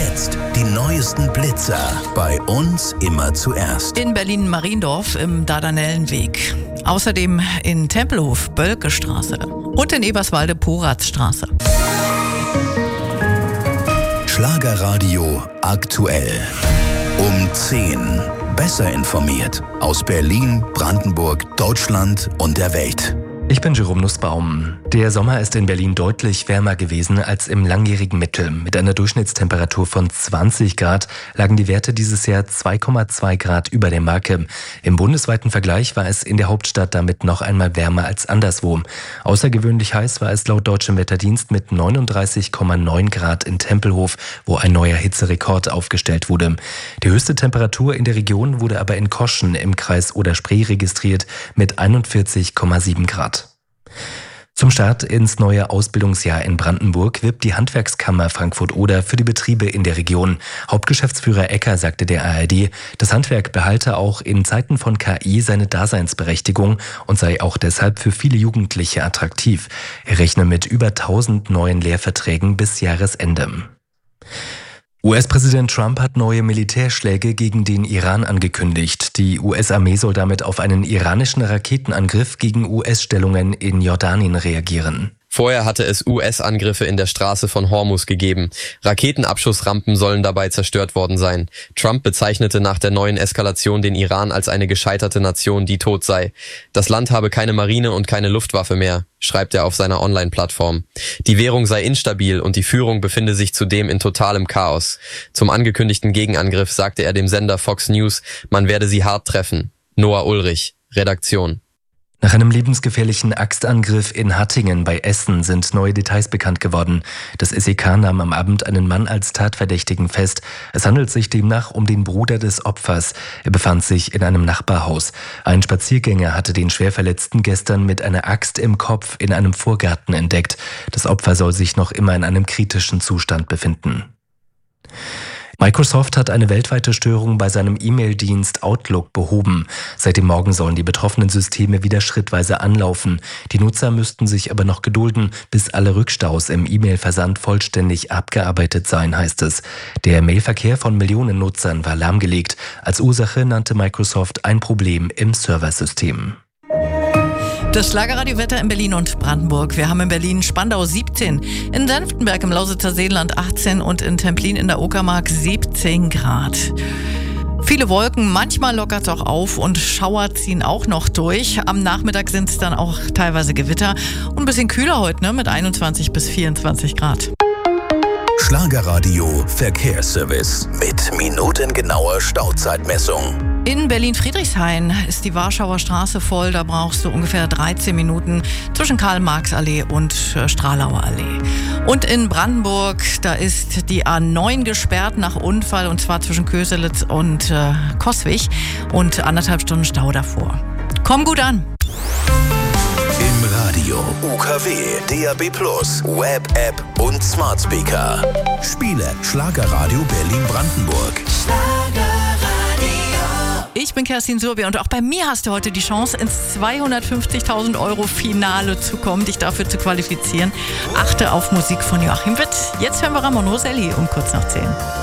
Jetzt die neuesten Blitzer. Bei uns immer zuerst. In Berlin-Mariendorf im Dardanellenweg. Außerdem in Tempelhof, Bölkestraße. Und in Eberswalde, Poratzstraße. Schlagerradio aktuell. Um 10. Besser informiert. Aus Berlin, Brandenburg, Deutschland und der Welt. Ich bin Jerome Nussbaum. Der Sommer ist in Berlin deutlich wärmer gewesen als im langjährigen Mittel. Mit einer Durchschnittstemperatur von 20 Grad lagen die Werte dieses Jahr 2,2 Grad über der Marke. Im bundesweiten Vergleich war es in der Hauptstadt damit noch einmal wärmer als anderswo. Außergewöhnlich heiß war es laut Deutschem Wetterdienst mit 39,9 Grad in Tempelhof, wo ein neuer Hitzerekord aufgestellt wurde. Die höchste Temperatur in der Region wurde aber in Koschen im Kreis Oder-Spree registriert mit 41,7 Grad. Zum Start ins neue Ausbildungsjahr in Brandenburg wirbt die Handwerkskammer Frankfurt-Oder für die Betriebe in der Region. Hauptgeschäftsführer Ecker sagte der ARD, das Handwerk behalte auch in Zeiten von KI seine Daseinsberechtigung und sei auch deshalb für viele Jugendliche attraktiv. Er rechne mit über 1000 neuen Lehrverträgen bis Jahresende. US-Präsident Trump hat neue Militärschläge gegen den Iran angekündigt. Die US-Armee soll damit auf einen iranischen Raketenangriff gegen US-Stellungen in Jordanien reagieren. Vorher hatte es US-Angriffe in der Straße von Hormuz gegeben. Raketenabschussrampen sollen dabei zerstört worden sein. Trump bezeichnete nach der neuen Eskalation den Iran als eine gescheiterte Nation, die tot sei. Das Land habe keine Marine und keine Luftwaffe mehr, schreibt er auf seiner Online-Plattform. Die Währung sei instabil und die Führung befinde sich zudem in totalem Chaos. Zum angekündigten Gegenangriff sagte er dem Sender Fox News, man werde sie hart treffen. Noah Ulrich, Redaktion. Nach einem lebensgefährlichen Axtangriff in Hattingen bei Essen sind neue Details bekannt geworden. Das SEK nahm am Abend einen Mann als Tatverdächtigen fest. Es handelt sich demnach um den Bruder des Opfers. Er befand sich in einem Nachbarhaus. Ein Spaziergänger hatte den Schwerverletzten gestern mit einer Axt im Kopf in einem Vorgarten entdeckt. Das Opfer soll sich noch immer in einem kritischen Zustand befinden. Microsoft hat eine weltweite Störung bei seinem E-Mail-Dienst Outlook behoben. Seit dem Morgen sollen die betroffenen Systeme wieder schrittweise anlaufen. Die Nutzer müssten sich aber noch gedulden, bis alle Rückstaus im E-Mail-Versand vollständig abgearbeitet seien, heißt es. Der Mailverkehr von Millionen Nutzern war lahmgelegt. Als Ursache nannte Microsoft ein Problem im Serversystem. Das Schlagerradiowetter in Berlin und Brandenburg. Wir haben in Berlin Spandau 17, in Senftenberg im Lausitzer Seenland 18 und in Templin in der Uckermark 17 Grad. Viele Wolken, manchmal lockert es auch auf und Schauer ziehen auch noch durch. Am Nachmittag sind es dann auch teilweise Gewitter und ein bisschen kühler heute, mit 21 bis 24 Grad. Schlagerradio Verkehrsservice mit minutengenauer Stauzeitmessung. In Berlin-Friedrichshain ist die Warschauer Straße voll. Da brauchst du ungefähr 13 Minuten zwischen Karl-Marx-Allee und Stralauer Allee. Und in Brandenburg, da ist die A9 gesperrt nach Unfall und zwar zwischen Köselitz und Coswig und 1,5 Stunden Stau davor. Komm gut an! Im Radio, UKW, DAB+, Web-App und Smart Speaker. Spiele Schlagerradio Berlin-Brandenburg. Ich bin Kerstin Surbi und auch bei mir hast du heute die Chance, ins 250.000 € Finale zu kommen, dich dafür zu qualifizieren. Achte auf Musik von Joachim Witt. Jetzt hören wir Ramon Roselli um kurz nach 10.